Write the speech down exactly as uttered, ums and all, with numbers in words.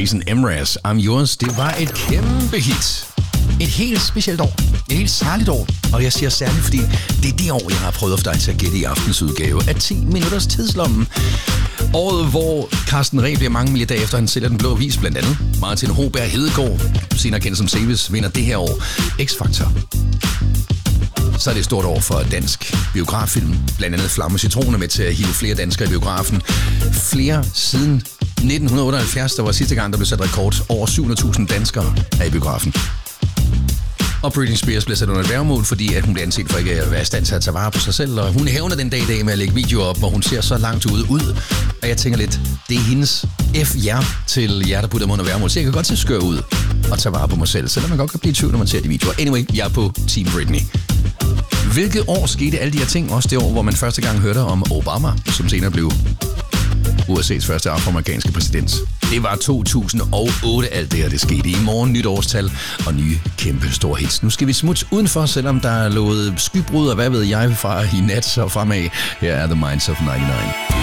Jason Mraz, I'm Yours, det var et kæmpe hit. Et helt specielt år. Et helt særligt år. Og jeg siger særligt, fordi det er det år, jeg har prøvet at få dig til at gætte i aftens udgave af ti minutters tidslommen. Året, hvor Carsten Reh bliver mange milliarder efter, han sælger Den Blå Avis blandt andet. Martin Hoberg Hedegaard, senere kendt som Seves, vinder det her år X-Factor. Så er det et stort år for dansk biograffilm. Blandt andet Flamme Citroner med til at hive flere danskere i biografen. Flere siden nitten otteoghalvfjerds, der var sidste gang, der blev sat rekord. Over syv hundrede tusind danskere er i biografen. Og Britney Spears bliver sat under et værgemål, fordi at hun bliver anset for ikke at være i stand til at tage vare på sig selv. Og hun hævner den dag i dag med at lægge videoer op, hvor hun ser så langt ude ud. Og jeg tænker lidt, det er hendes F jer til jer, der putter mig under værgemål. Så jeg kan godt se skør ud og tage vare på mig selv, selvom man godt kan blive i tvivl, når man ser de videoer. Anyway, jeg er på Team Britney. Hvilket år skete alle de her ting? Også det år, hvor man første gang hørte om Obama, som senere blev U S A's første afroamerikanske præsident. Det var to tusind og otte, alt det her, det skete. I morgen nyt årstal og nye kæmpe store hits. Nu skal vi smutte udenfor, selvom der er lovet skybrud og hvad ved jeg fra i nat og fremad. Her er The Minds of nioghalvfems.